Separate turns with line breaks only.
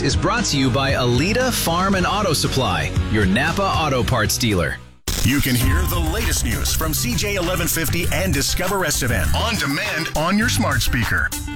is brought to you by Alita Farm and Auto Supply, your Napa Auto Parts dealer.
You can hear the latest news from CJ 1150 and Discover Estevan on demand on your smart speaker.